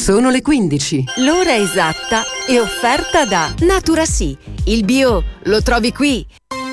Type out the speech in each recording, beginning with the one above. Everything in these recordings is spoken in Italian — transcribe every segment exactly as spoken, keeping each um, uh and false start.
Sono le quindici. L'ora esatta è offerta da Natura Sì. Il bio lo trovi qui.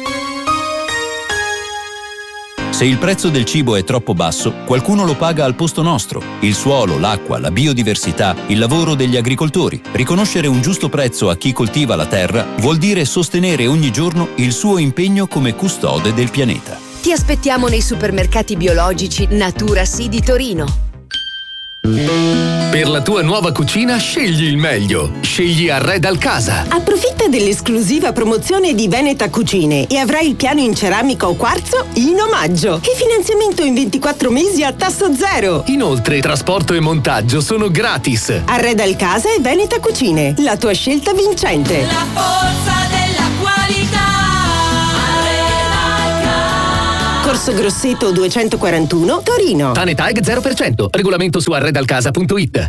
Se il prezzo del cibo è troppo basso, qualcuno lo paga al posto nostro. Il suolo, l'acqua, la biodiversità, il lavoro degli agricoltori. Riconoscere un giusto prezzo a chi coltiva la terra vuol dire sostenere ogni giorno il suo impegno come custode del pianeta. Ti aspettiamo nei supermercati biologici Natura Sì di Torino. Per la tua nuova cucina scegli il meglio. Scegli Arredal Casa. Approfitta dell'esclusiva promozione di Veneta Cucine e avrai il piano in ceramica o quarzo in omaggio. E finanziamento in ventiquattro mesi a tasso zero. Inoltre trasporto e montaggio sono gratis. Arredal Casa e Veneta Cucine, la tua scelta vincente. La forza della qualità. Corso Grosseto duecentoquarantuno, Torino. Tanetag zero per cento. Regolamento su arredalcasa punto it.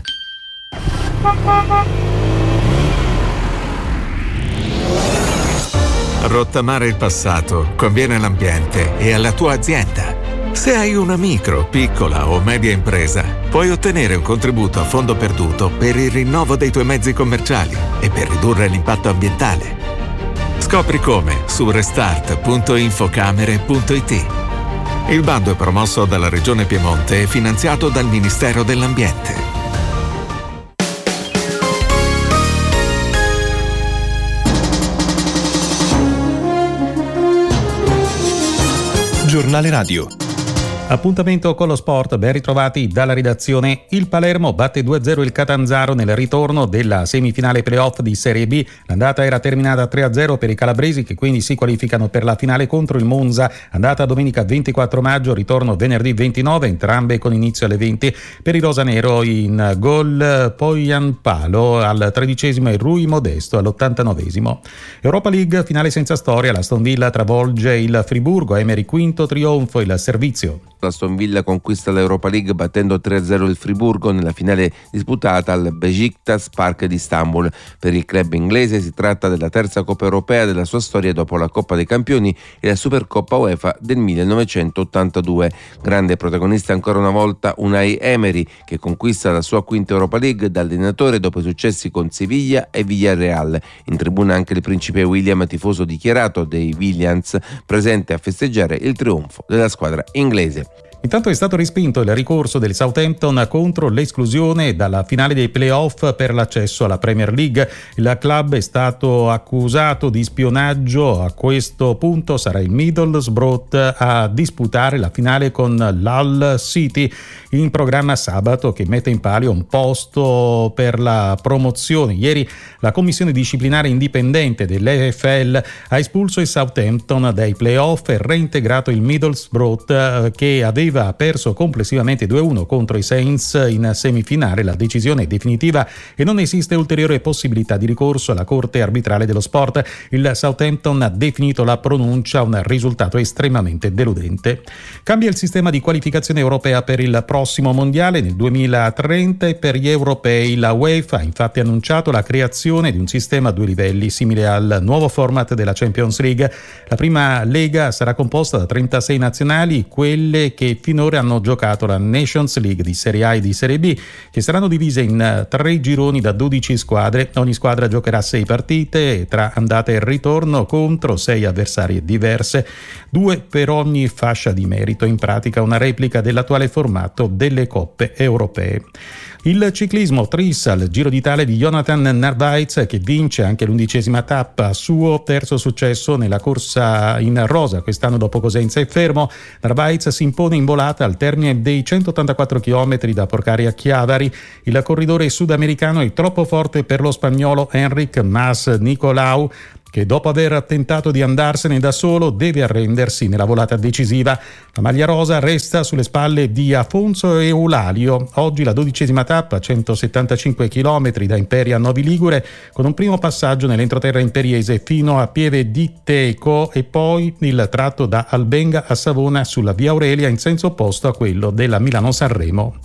Rottamare il passato conviene all'ambiente e alla tua azienda. Se hai una micro, piccola o media impresa, puoi ottenere un contributo a fondo perduto per il rinnovo dei tuoi mezzi commerciali e per ridurre l'impatto ambientale. Scopri come su restart punto infocamere punto it. Il bando è promosso dalla Regione Piemonte e finanziato dal Ministero dell'Ambiente. Giornale Radio. Appuntamento con lo sport, ben ritrovati dalla redazione. Il Palermo batte due a zero il Catanzaro nel ritorno della semifinale playoff di Serie B. L'andata era terminata tre a zero per i calabresi, che quindi si qualificano per la finale contro il Monza. Andata domenica ventiquattro maggio, ritorno venerdì ventinove, entrambe con inizio alle venti. Per i rosanero in gol Poianpalo al tredicesimo e Rui Modesto all'ottantanovesimo. Europa League, finale senza storia, l'Aston Villa travolge il Friburgo, Emery quinto trionfo, il servizio. L'Aston Villa conquista l'Europa League battendo tre a zero il Friburgo nella finale disputata al Beşiktaş Park di Istanbul. Per il club inglese si tratta della terza Coppa Europea della sua storia dopo la Coppa dei Campioni e la Supercoppa UEFA del millenovecentottantadue. Grande protagonista ancora una volta Unai Emery, che conquista la sua quinta Europa League da allenatore dopo i successi con Siviglia e Villarreal. In tribuna anche il principe William, tifoso dichiarato dei Williams, presente a festeggiare il trionfo della squadra inglese. Intanto è stato respinto il ricorso del Southampton contro l'esclusione dalla finale dei playoff per l'accesso alla Premier League. Il club è stato accusato di spionaggio. A questo punto sarà il Middlesbrough a disputare la finale con l'Hull City, in programma sabato, che mette in palio un posto per la promozione. Ieri la commissione disciplinare indipendente dell'E F L ha espulso il Southampton dai playoff e reintegrato il Middlesbrough, che aveva ha perso complessivamente due a uno contro i Saints in semifinale. La decisione è definitiva e non esiste ulteriore possibilità di ricorso alla Corte arbitrale dello sport. Il Southampton ha definito la pronuncia un risultato estremamente deludente. Cambia il sistema di qualificazione europea per il prossimo mondiale nel duemilatrenta e per gli europei. La UEFA ha infatti annunciato la creazione di un sistema a due livelli simile al nuovo format della Champions League. La prima lega sarà composta da trentasei nazionali, quelle che finora hanno giocato la Nations League di Serie A e di Serie B, che saranno divise in tre gironi da dodici squadre. Ogni squadra giocherà sei partite tra andata e ritorno contro sei avversarie diverse, due per ogni fascia di merito, in pratica una replica dell'attuale formato delle coppe europee. Il ciclismo tris al Giro d'Italia di Jonathan Narvaez, che vince anche l'undicesima tappa, suo terzo successo nella corsa in rosa quest'anno dopo Cosenza e Fermo. Narvaez si impone in volata al termine dei centottantaquattro chilometri da Porcari a Chiavari. Il corridore sudamericano è troppo forte per lo spagnolo Enric Mas Nicolau, che dopo aver tentato di andarsene da solo deve arrendersi nella volata decisiva. La maglia rosa resta sulle spalle di Afonso Eulalio. Oggi la dodicesima tappa, centosettantacinque chilometri da Imperia a Novi Ligure, con un primo passaggio nell'entroterra imperiese fino a Pieve di Teco e poi il tratto da Albenga a Savona sulla via Aurelia in senso opposto a quello della Milano-Sanremo.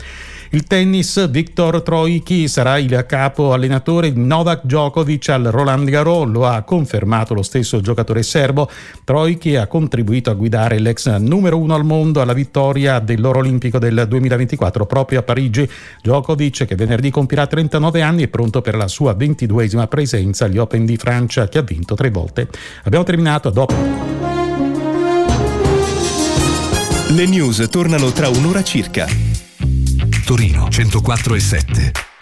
Il tennis, Viktor Troicki sarà il capo allenatore di Novak Djokovic al Roland Garros, lo ha confermato lo stesso giocatore serbo. Troicki ha contribuito a guidare l'ex numero uno al mondo alla vittoria dell'oro olimpico del duemilaventiquattro proprio a Parigi. Djokovic, che venerdì compirà trentanove anni, è pronto per la sua ventiduesima presenza agli Open di Francia, che ha vinto tre volte. Abbiamo terminato, a dopo. Le news tornano tra un'ora circa. Torino centoquattro e sette.